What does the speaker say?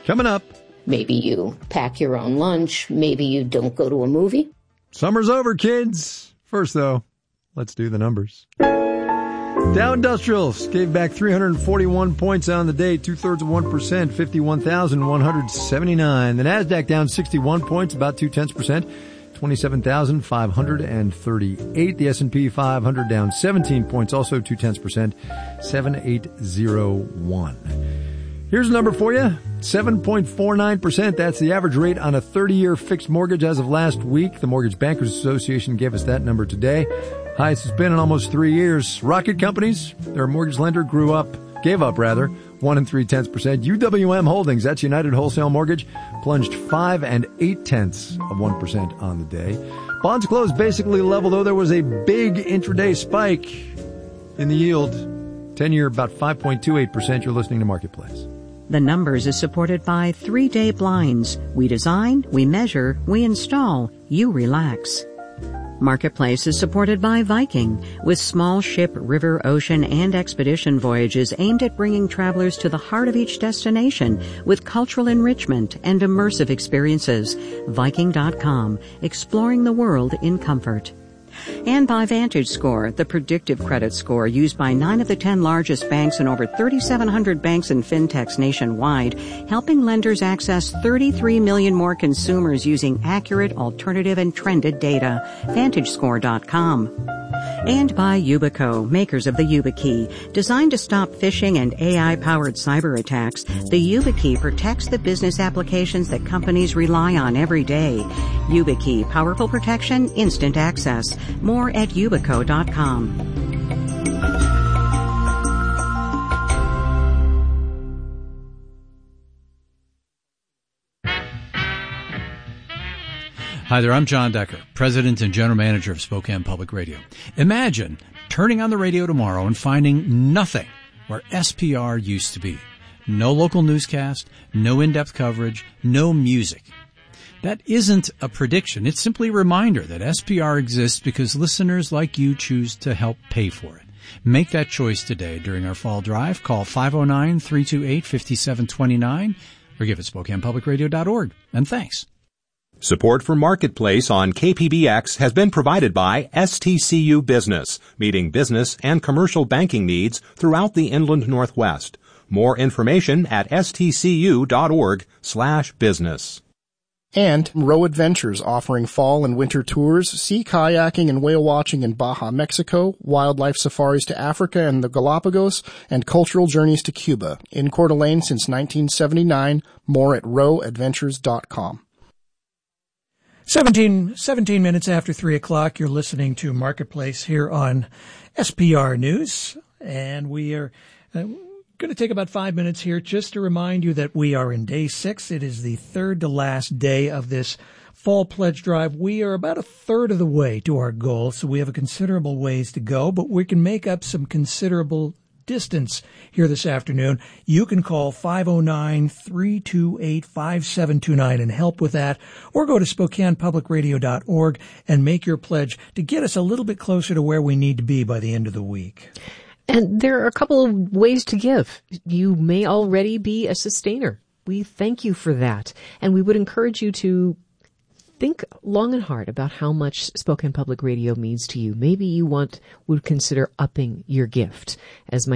Coming up. Maybe you pack your own lunch. Maybe you don't go to a movie. Summer's over, kids. First, though, let's do the numbers. Dow Industrials gave back 341 points on the day, 2/3 of 1%, 51,179. The NASDAQ down 61 points, about 0.2%, 27,538. The S&P 500 down 17 points, also 0.2%, 7,801. Here's a number for you, 7.49%. That's the average rate on a 30-year fixed mortgage as of last week. The Mortgage Bankers Association gave us that number today. Highest it's been in almost 3 years. Rocket Companies, their mortgage lender, gave up 1 3/10%. UWM Holdings, that's United Wholesale Mortgage, plunged 5 8/10% on the day. Bonds closed basically level, though there was a big intraday spike in the yield. 10-year about 5.28%. You're listening to Marketplace. The Numbers is supported by 3-Day Blinds. We design, we measure, we install, you relax. Marketplace is supported by Viking, with small ship, river, ocean, and expedition voyages aimed at bringing travelers to the heart of each destination with cultural enrichment and immersive experiences. Viking.com, exploring the world in comfort. And by VantageScore, the predictive credit score used by 9 of the 10 largest banks and over 3,700 banks and fintechs nationwide, helping lenders access 33 million more consumers using accurate, alternative, and trended data. VantageScore.com. And by Yubico, makers of the YubiKey. Designed to stop phishing and AI-powered cyber attacks, the YubiKey protects the business applications that companies rely on every day. YubiKey, powerful protection, instant access. More at Yubico.com. Hi there, I'm John Decker, President and General Manager of Spokane Public Radio. Imagine turning on the radio tomorrow and finding nothing where SPR used to be. No local newscast, no in-depth coverage, no music. That isn't a prediction. It's simply a reminder that SPR exists because listeners like you choose to help pay for it. Make that choice today during our fall drive. Call 509-328-5729 or give at SpokanePublicRadio.org. And thanks. Support for Marketplace on KPBX has been provided by STCU Business, meeting business and commercial banking needs throughout the Inland Northwest. More information at stcu.org/business. And Row Adventures, offering fall and winter tours, sea kayaking and whale watching in Baja, Mexico, wildlife safaris to Africa and the Galapagos, and cultural journeys to Cuba. In Coeur d'Alene since 1979. More at rowadventures.com. 17 minutes after 3 o'clock, you're listening to Marketplace here on SPR News. And we are going to take about 5 minutes here just to remind you that we are in day 6. It is the third to last day of this fall pledge drive. We are about a third of the way to our goal, so we have a considerable ways to go, but we can make up some considerable distance here this afternoon. You can call 509-328-5729 and help with that, or go to SpokanePublicRadio.org and make your pledge to get us a little bit closer to where we need to be by the end of the week. And there are a couple of ways to give. You may already be a sustainer. We thank you for that. And we would encourage you to think long and hard about how much Spokane Public Radio means to you. Maybe you would consider upping your gift. As my